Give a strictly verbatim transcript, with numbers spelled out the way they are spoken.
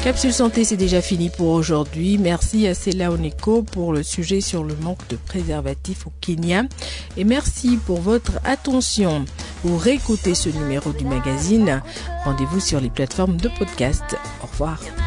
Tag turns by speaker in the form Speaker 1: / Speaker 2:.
Speaker 1: Capsule Santé, c'est déjà fini pour aujourd'hui. Merci à Sela Oneko pour le sujet sur le manque de préservatifs au Kenya. Et merci pour votre attention. Pour réécouter ce numéro du magazine, rendez-vous sur les plateformes de podcast. Au revoir.